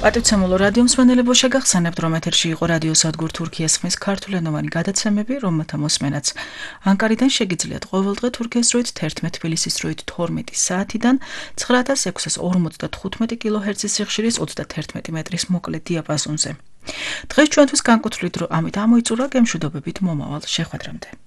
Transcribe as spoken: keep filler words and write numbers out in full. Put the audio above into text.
პატივცემულო რადიო მსმენელებო, შეგახსენებთ, რომ ეთერში იყო რადიო სადგურ თურქიას ხმის ქართულენოვანი გადაცემები, რომელთა მოსმენაც ანკარიდან შეგიძლიათ ყოველდღე თურქეთის დროით თერთმეტი თბილისის დროით თორმეტი საათიდან ცხრა ათას ექვსას ორმოცდათხუთმეტი კილოჰერცის სიხშირის ოცდათერთმეტი მეტრის მოკლე დიაპაზონზე. დღეს ჩვენთვის განკუთვნილ დრო ამით ამოიწურა გემშვიდობებით მომავალ შეხვედრამდე.